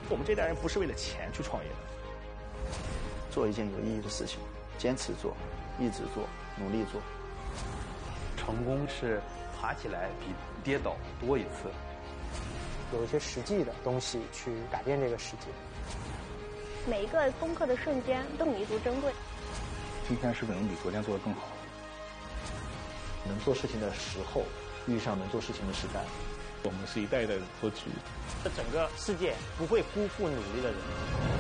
我们这代人不是为了钱去创业的， 做一件有意义的事情，坚持做，一直做，努力做。 成功是爬起来比跌倒多一次。 有一些实际的东西去改变这个世界。 每一个攻克的瞬间都弥足珍贵。 今天是不是能比昨天做得更好？ 能做事情的时候，遇上能做事情的时代。 我们是一代一代的托举。 这整个世界不会辜负努力的人。